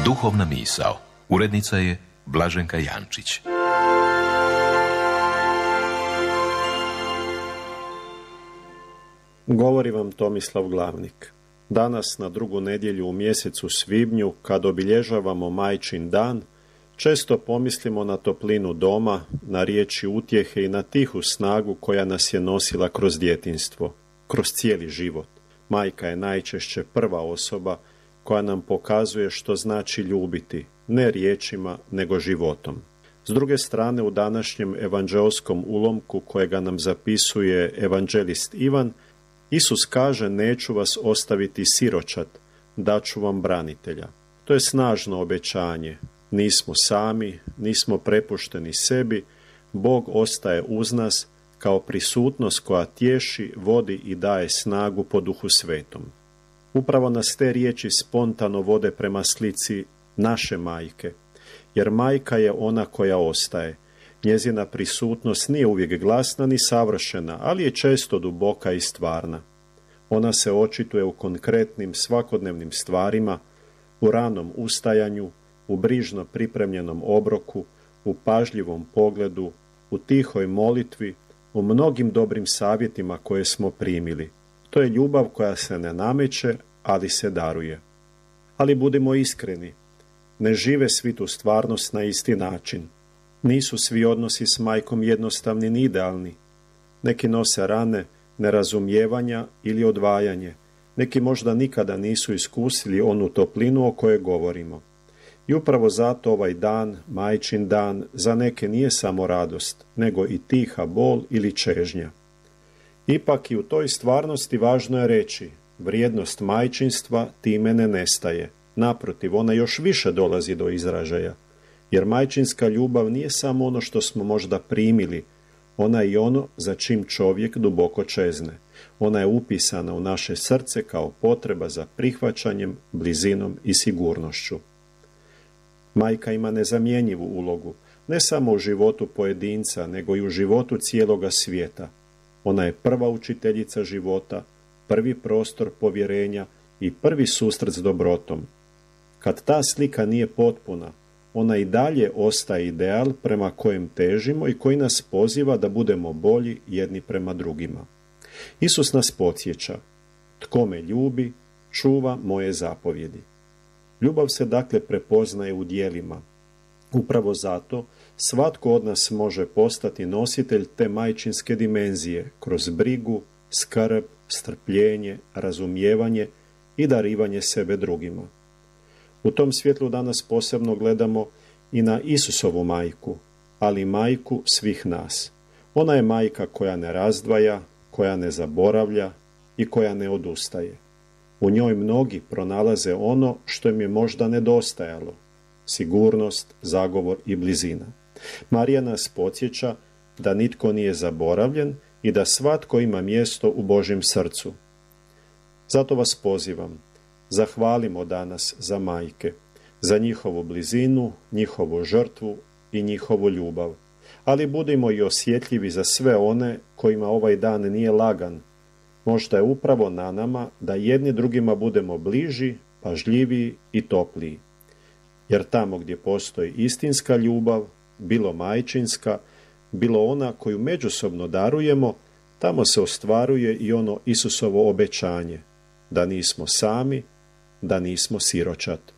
Duhovna misao. Urednica je Blaženka Jančić. Govori vam Tomislav Glavnik. Danas, na drugu nedjelju u mjesecu svibnju, kad obilježavamo Majčin dan, često pomislimo na toplinu doma, na riječi utjehe i na tihu snagu koja nas je nosila kroz djetinjstvo, kroz cijeli život. Majka je najčešće prva osoba koja nam pokazuje što znači ljubiti, ne riječima, nego životom. S druge strane, u današnjem evanđeoskom ulomku kojega nam zapisuje evanđelist Ivan, Isus kaže: neću vas ostaviti siročat, daću vam branitelja. To je snažno obećanje. Nismo sami, nismo prepušteni sebi, Bog ostaje uz nas kao prisutnost koja tješi, vodi i daje snagu po Duhu Svetom. Upravo nas te riječi spontano vode prema slici naše majke, jer majka je ona koja ostaje. Njezina prisutnost nije uvijek glasna ni savršena, ali je često duboka i stvarna. Ona se očituje u konkretnim svakodnevnim stvarima, u ranom ustajanju, u brižno pripremljenom obroku, u pažljivom pogledu, u tihoj molitvi, u mnogim dobrim savjetima koje smo primili. To je ljubav koja se ne nameće, ali se daruje. Ali budimo iskreni, ne žive svi tu stvarnost na isti način. Nisu svi odnosi s majkom jednostavni ni idealni. Neki nose rane, nerazumijevanja ili odvajanje. Neki možda nikada nisu iskusili onu toplinu o kojoj govorimo. I upravo zato ovaj dan, Majčin dan, za neke nije samo radost, nego i tiha bol ili čežnja. Ipak i u toj stvarnosti važno je reći, vrijednost majčinstva time ne nestaje. Naprotiv, ona još više dolazi do izražaja. Jer majčinska ljubav nije samo ono što smo možda primili, ona je i ono za čim čovjek duboko čezne. Ona je upisana u naše srce kao potreba za prihvaćanjem, blizinom i sigurnošću. Majka ima nezamjenjivu ulogu, ne samo u životu pojedinca, nego i u životu cijeloga svijeta. Ona je prva učiteljica života, prvi prostor povjerenja i prvi susret s dobrotom. Kad ta slika nije potpuna, ona i dalje ostaje ideal prema kojem težimo i koji nas poziva da budemo bolji jedni prema drugima. Isus nas podsjeća: tko me ljubi, čuva moje zapovjedi. Ljubav se dakle prepoznaje u djelima. Upravo zato svatko od nas može postati nositelj te majčinske dimenzije kroz brigu, skrb, strpljenje, razumijevanje i darivanje sebe drugima. U tom svjetlu danas posebno gledamo i na Isusovu majku, ali majku svih nas. Ona je majka koja ne razdvaja, koja ne zaboravlja i koja ne odustaje. U njoj mnogi pronalaze ono što im je možda nedostajalo: sigurnost, zagovor i blizina. Marija nas podsjeća da nitko nije zaboravljen i da svatko ima mjesto u Božjem srcu. Zato vas pozivam, zahvalimo danas za majke, za njihovu blizinu, njihovu žrtvu i njihovu ljubav. Ali budimo i osjetljivi za sve one kojima ovaj dan nije lagan. Možda je upravo na nama da jedni drugima budemo bliži, pažljiviji i topliji. Jer tamo gdje postoji istinska ljubav, bilo majčinska, bilo ona koju međusobno darujemo, tamo se ostvaruje i ono Isusovo obećanje, da nismo sami, da nismo siročad.